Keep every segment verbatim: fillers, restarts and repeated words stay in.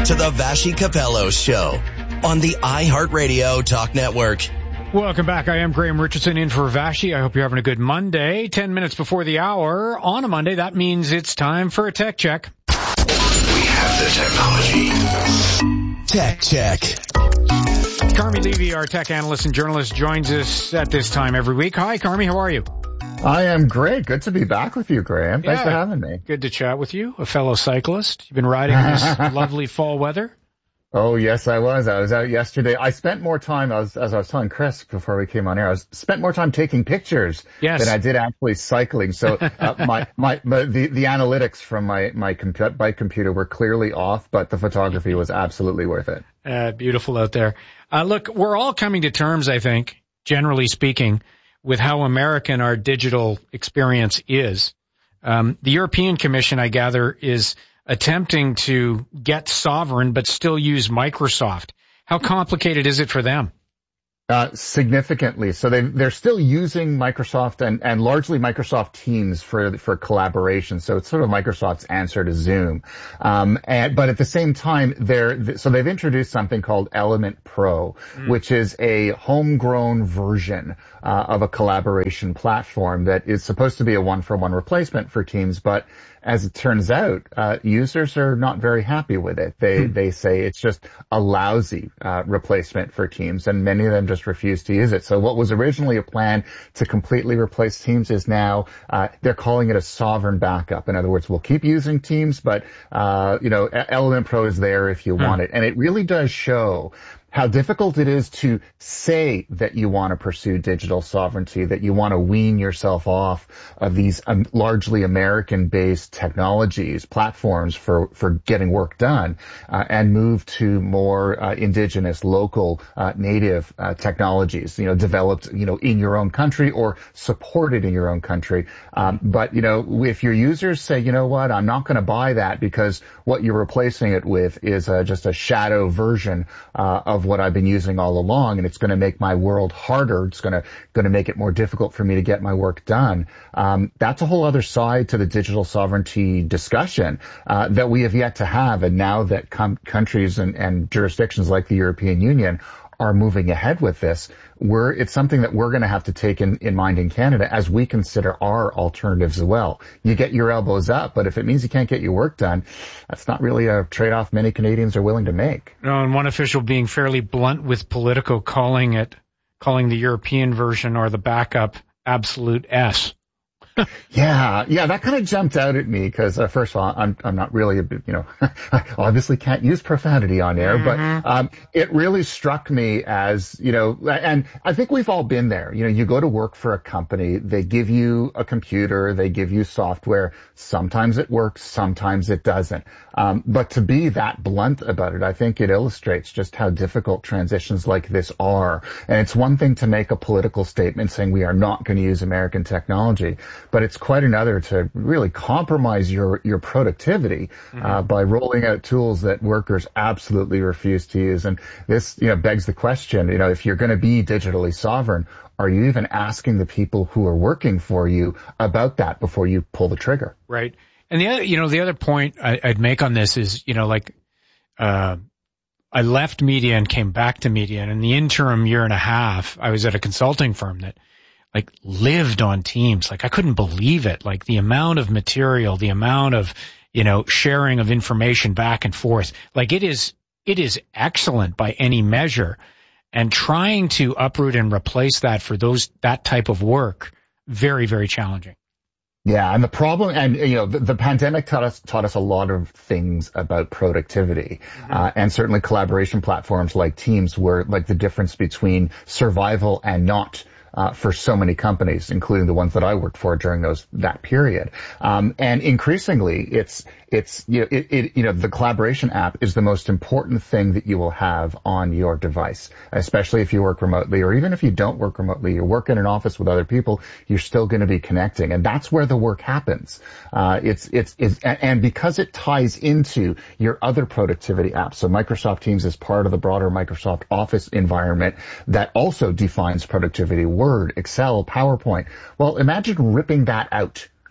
to the Vashi Capello Show on the iHeartRadio Talk Network. Welcome back. I am Graham Richardson in for Vashi. I hope you're having a good Monday. Ten minutes before the hour on a Monday. That means it's time for a tech check. We have the technology. Tech check. Carmi Levy, our tech analyst and journalist, joins us at this time every week. Hi, Carmi. How are you? I am great. Good to be back with you, Graham. Thanks yeah, for having me. Good to chat with you, a fellow cyclist. You've been riding in this lovely fall weather? Oh, yes, I was. I was out yesterday. I spent more time, I was, as I was telling Chris before we came on air, I was, spent more time taking pictures yes. than I did actually cycling. So uh, my, my, my, the, the analytics from my, my compu- bike computer were clearly off, but the photography was absolutely worth it. Uh, beautiful out there. Uh, look, we're all coming to terms, I think, generally speaking, with how American our digital experience is. Um, the European Commission, I gather, is attempting to get sovereign but still use Microsoft. How complicated is it for them? Uh, significantly. So they, they're still using Microsoft and, and largely Microsoft Teams for, for collaboration. So it's sort of Microsoft's answer to Zoom. Um, and, but at the same time, they're, so they've introduced something called Element Pro, mm. which is a homegrown version, uh, of a collaboration platform that is supposed to be a one-for-one replacement for Teams, but as it turns out, uh, users are not very happy with it. They, they say it's just a lousy, uh, replacement for Teams, and many of them just refuse to use it. So what was originally a plan to completely replace Teams is now, uh, they're calling it a sovereign backup. In other words, we'll keep using Teams, but, uh, you know, Element Pro is there if you want it. And it really does show how difficult it is to say that you want to pursue digital sovereignty, that you want to wean yourself off of these um, largely American-based technologies, platforms for, for getting work done, uh, and move to more uh, indigenous, local, uh, native uh, technologies, you know, developed, you know, in your own country or supported in your own country. Um, but, you know, if your users say, you know what, I'm not going to buy that because what you're replacing it with is uh, just a shadow version uh, of what I've been using all along, and it's going to make my world harder. It's going to going to make it more difficult for me to get my work done. Um, that's a whole other side to the digital sovereignty discussion uh, that we have yet to have. And now that com- countries and, and jurisdictions like the European Union are moving ahead with this, we're, it's something that we're going to have to take in, in mind in Canada as we consider our alternatives as well. You get your elbows up, but if it means you can't get your work done, that's not really a trade-off many Canadians are willing to make. No, and one official being fairly blunt with Politico, calling it, calling the European version or the backup absolute S. yeah, yeah, that kind of jumped out at me because, uh, first of all, I'm, I'm not really, a, you know, I obviously can't use profanity on air, mm-hmm. but, um, it really struck me as, you know, and I think we've all been there. You know, you go to work for a company, they give you a computer, they give you software. Sometimes it works, sometimes it doesn't. Um, but to be that blunt about it, I think it illustrates just how difficult transitions like this are. And it's one thing to make a political statement saying we are not going to use American technology, but it's quite another to really compromise your, your productivity, mm-hmm. uh, by rolling out tools that workers absolutely refuse to use. And this, you know, begs the question, you know, if you're going to be digitally sovereign, are you even asking the people who are working for you about that before you pull the trigger? Right. And the other, you know, the other point I, I'd make on this is, you know, like, uh, I left media and came back to media, and in the interim year and a half, I was at a consulting firm that, like, lived on Teams. Like, I couldn't believe it. Like, the amount of material, the amount of, you know, sharing of information back and forth. Like, it is, it is excellent by any measure. And trying to uproot and replace that for those, that type of work, very, very challenging. Yeah, and the problem, and you know, the, the pandemic taught us taught us a lot of things about productivity, mm-hmm. uh, and certainly collaboration platforms like Teams were like the difference between survival and not. Uh, for so many companies, including the ones that I worked for during those, that period. Um, and increasingly, it's, it's, you know, it, it, you know, the collaboration app is the most important thing that you will have on your device, especially if you work remotely, or even if you don't work remotely, you work in an office with other people, you're still going to be connecting. And that's where the work happens. Uh, it's, it's, it's, and because it ties into your other productivity apps. So Microsoft Teams is part of the broader Microsoft Office environment that also defines productivity. Word, Excel, PowerPoint. Well, imagine ripping that out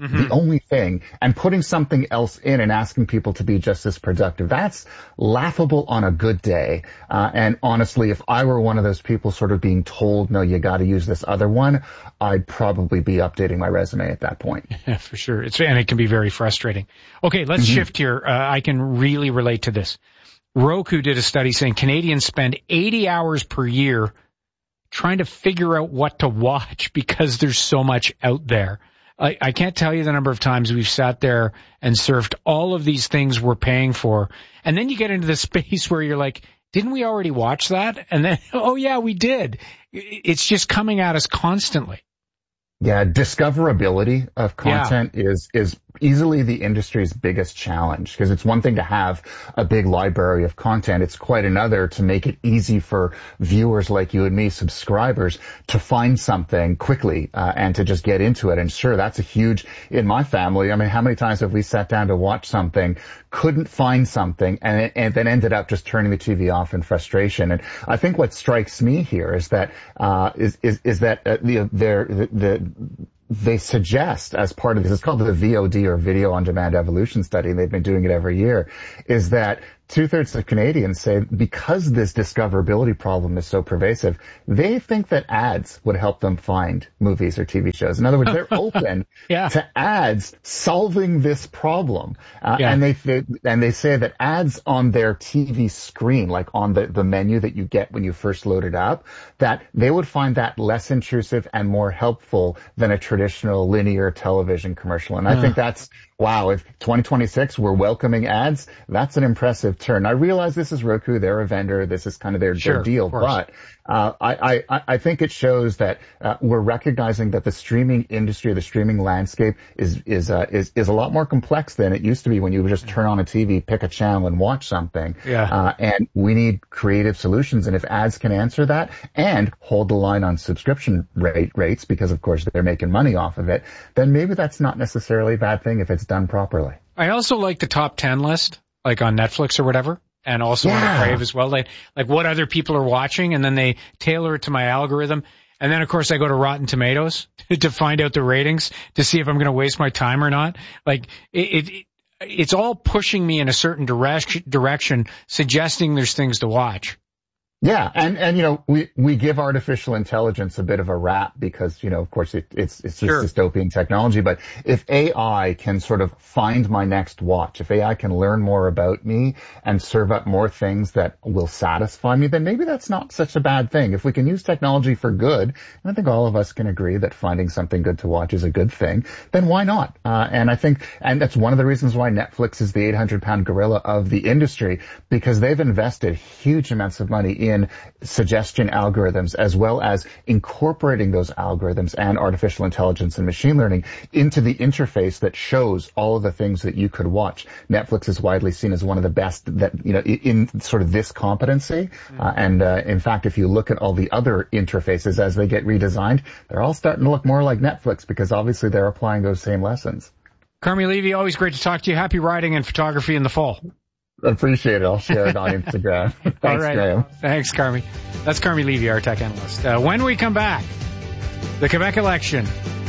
mm-hmm. the only thing, and putting something else in and asking people to be just as productive. That's laughable on a good day. Uh, and honestly, if I were one of those people sort of being told, no, you got to use this other one, I'd probably be updating my resume at that point. Yeah, for sure. It's, and it can be very frustrating. Okay, let's mm-hmm. shift here. Uh, I can really relate to this. Roku did a study saying Canadians spend eighty hours per year trying to figure out what to watch because there's so much out there. I, I can't tell you the number of times we've sat there and surfed all of these things we're paying for. And then you get into the space where you're like, didn't we already watch that? And then, oh yeah, we did. It's just coming at us constantly. Yeah, discoverability of content yeah. is is easily the industry's biggest challenge, because it's one thing to have a big library of content. It's quite another to make it easy for viewers like you and me, subscribers, to find something quickly uh, and to just get into it. And sure, that's a huge, in my family, I mean, how many times have we sat down to watch something, couldn't find something, and, and then ended up just turning the T V off in frustration? And I think what strikes me here is that uh, is, is, is that uh, the, the, the they suggest as part of this, it's called the V O D or Video on Demand Evolution Study, and they've been doing it every year, is that two-thirds of Canadians say because this discoverability problem is so pervasive, they think that ads would help them find movies or T V shows. In other words, they're open yeah. to ads solving this problem. Uh, yeah. And they, they and they say that ads on their T V screen, like on the, the menu that you get when you first load it up, that they would find that less intrusive and more helpful than a traditional linear television commercial. And I uh. think that's, wow, if twenty twenty-six we're welcoming ads, that's an impressive turn. I realize this is Roku, they're a vendor, this is kind of their, sure, their deal, but uh, I, I, I think it shows that uh, we're recognizing that the streaming industry, the streaming landscape is is uh, is is a lot more complex than it used to be when you would just turn on a T V, pick a channel, and watch something. Yeah. Uh, and we need creative solutions, and if ads can answer that and hold the line on subscription rate rates, because of course they're making money off of it, then maybe that's not necessarily a bad thing if it's done properly. I also like the top ten list, like on Netflix or whatever, and also yeah. on Crave as well. Like, like what other people are watching, and then they tailor it to my algorithm. And then, of course, I go to Rotten Tomatoes to find out the ratings to see if I'm going to waste my time or not. Like, it, it it's all pushing me in a certain direction, direction, suggesting there's things to watch. Yeah, and, and, you know, we, we give artificial intelligence a bit of a rap because, you know, of course it, it's, it's just sure. dystopian technology, but if A I can sort of find my next watch, if A I can learn more about me and serve up more things that will satisfy me, then maybe that's not such a bad thing. If we can use technology for good, and I think all of us can agree that finding something good to watch is a good thing, then why not? Uh, and I think, and that's one of the reasons why Netflix is the eight hundred pound gorilla of the industry, because they've invested huge amounts of money in in suggestion algorithms, as well as incorporating those algorithms and artificial intelligence and machine learning into the interface that shows all of the things that you could watch. Netflix is widely seen as one of the best that, you know, in sort of this competency. Mm-hmm. Uh, and, uh, in fact, if you look at all the other interfaces as they get redesigned, they're all starting to look more like Netflix because obviously they're applying those same lessons. Carmi Levy, always great to talk to you. Happy riding and photography in the fall. Appreciate it. I'll share it on Instagram. Thanks, all right. Graham. Thanks, Carmi. That's Carmi Levy, our tech analyst. Uh, when we come back, the Quebec election,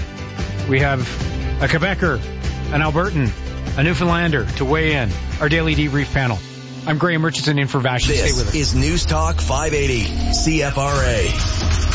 we have a Quebecer, an Albertan, a Newfoundlander to weigh in. Our daily debrief panel. I'm Graham Richardson in for Vash. Stay with us. This is News Talk five eighty C F R A.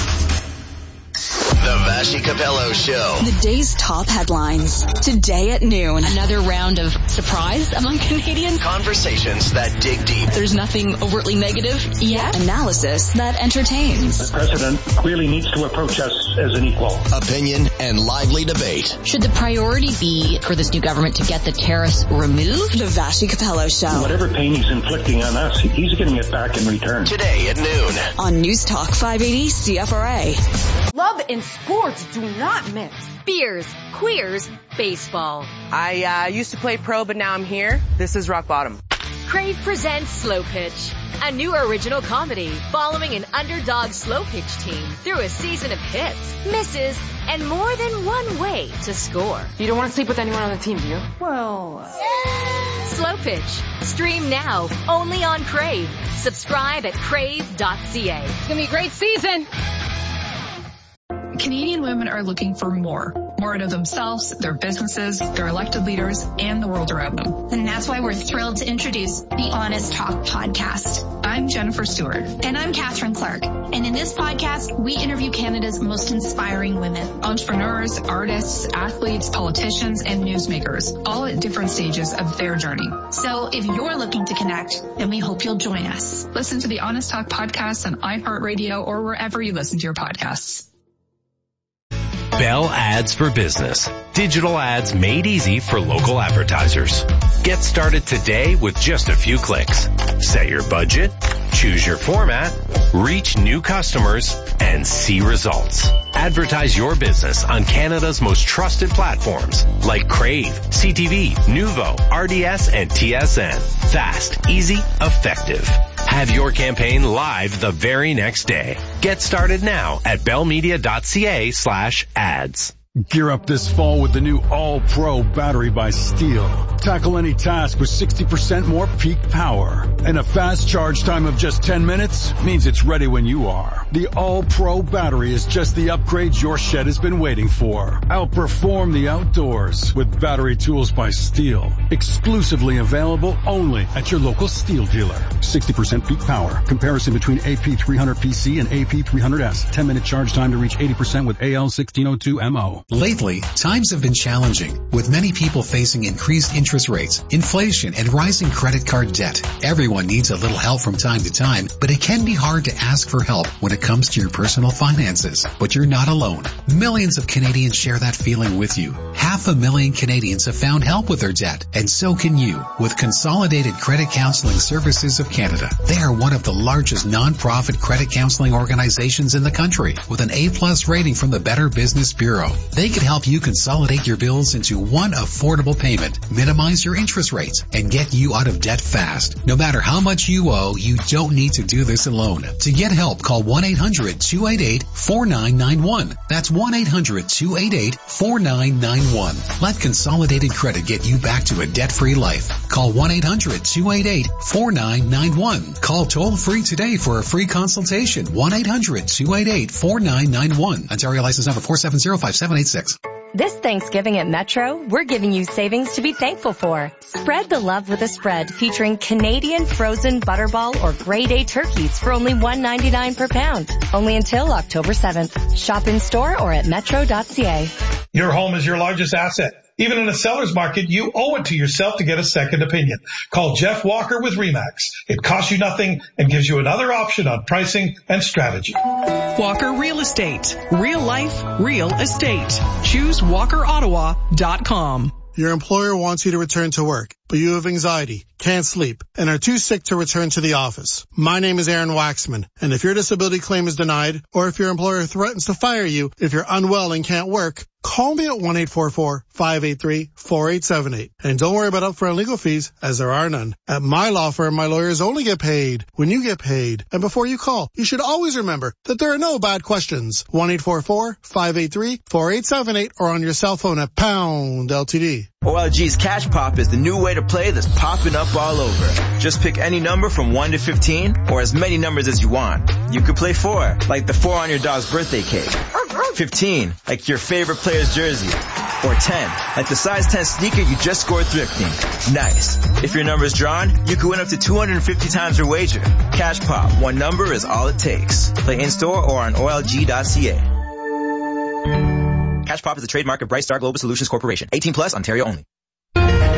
The Vashi Capello Show. The day's top headlines. Today at noon. Another round of surprise among Canadians. Conversations that dig deep. There's nothing overtly negative yet. Analysis that entertains. The president clearly needs to approach us as an equal. Opinion and lively debate. Should the priority be for this new government to get the tariffs removed? The Vashi Capello Show. Whatever pain he's inflicting on us, he's getting it back in return. Today at noon. On News Talk five eighty C F R A. Love and sports do not mix. Beers, queers, baseball. I uh, used to play pro, but now I'm here. This is rock bottom. Crave presents Slow Pitch, a new original comedy following an underdog slow pitch team through a season of hits, misses, and more than one way to score. You don't want to sleep with anyone on the team, do you? Well... Yeah. Slow Pitch. Stream now, only on Crave. Subscribe at crave dot c a. It's going to be a great season. Canadian women are looking for more. more out of themselves, their businesses, their elected leaders, and the world around them. And that's why we're thrilled to introduce the Honest Talk podcast. I'm Jennifer Stewart. And I'm Catherine Clark. And in this podcast, we interview Canada's most inspiring women. Entrepreneurs, artists, athletes, politicians, and newsmakers, all at different stages of their journey. So if you're looking to connect, then we hope you'll join us. Listen to the Honest Talk podcast on iHeartRadio or wherever you listen to your podcasts. Bell Ads for Business. Digital ads made easy for local advertisers. Get started today with just a few clicks. Set your budget, choose your format, reach new customers, and see results. Advertise your business on Canada's most trusted platforms like Crave, C T V, Nuvo, R D S, and T S N. Fast, easy, effective. Have your campaign live the very next day. Get started now at bellmedia.ca slash ads. Gear up this fall with the new All-Pro battery by Steel. Tackle any task with sixty percent more peak power. And a fast charge time of just ten minutes means it's ready when you are. The All-Pro battery is just the upgrade your shed has been waiting for. Outperform the outdoors with battery tools by Steel. Exclusively available only at your local Steel dealer. sixty percent peak power. Comparison between A P three hundred P C and A P three hundred S. ten minute charge time to reach eighty percent with A L sixteen oh two M O. Lately, times have been challenging, with many people facing increased interest rates, inflation, and rising credit card debt. Everyone needs a little help from time to time, but it can be hard to ask for help when it comes to your personal finances. But you're not alone. Millions of Canadians share that feeling with you. Half a million Canadians have found help with their debt, and so can you with Consolidated Credit Counseling Services of Canada. They are one of the largest non-profit credit counseling organizations in the country, with an A-plus rating from the Better Business Bureau. They can help you consolidate your bills into one affordable payment, minimize your interest rates, and get you out of debt fast. No matter how much you owe, you don't need to do this alone. To get help, call one eight hundred two eight eight four nine nine one. That's one eight hundred two eight eight four nine nine one. Let Consolidated Credit get you back to a debt-free life. Call one eight hundred two eight eight four nine nine one. Call toll-free today for a free consultation. one eight hundred two eight eight four nine nine one. Ontario license number four seven zero five seven eight six. This Thanksgiving at Metro, we're giving you savings to be thankful for. Spread the love with a spread featuring Canadian frozen butterball or grade A turkeys for only one ninety-nine per pound. Only until October seventh. Shop in store or at metro dot c a. Your home is your largest asset. Even in a seller's market, you owe it to yourself to get a second opinion. Call Jeff Walker with RE/MAX. It costs you nothing and gives you another option on pricing and strategy. Walker Real Estate. Real life, real estate. Choose walker ottawa dot com. Your employer wants you to return to work, but you have anxiety, can't sleep, and are too sick to return to the office. My name is Aaron Waxman, and if your disability claim is denied, or if your employer threatens to fire you if you're unwell and can't work, call me at one eight four four five eight three four eight seven eight. And don't worry about upfront legal fees, as there are none. At my law firm, my lawyers only get paid when you get paid. And before you call, you should always remember that there are no bad questions. one eight four four five eight three four eight seven eight or on your cell phone at pound L T D. O L G's Cash Pop is the new way to play that's popping up all over. Just pick any number from one to fifteen or as many numbers as you want. You could play four, like the four on your dog's birthday cake. fifteen, like your favorite player's jersey. Or ten, like the size ten sneaker you just scored thrifting. Nice. If your number is drawn, you could win up to two hundred fifty times your wager. Cash Pop, one number is all it takes. Play in-store or on O L G dot C A. Cash Pop is a trademark of Bright Star Global Solutions Corporation. eighteen plus, Ontario only.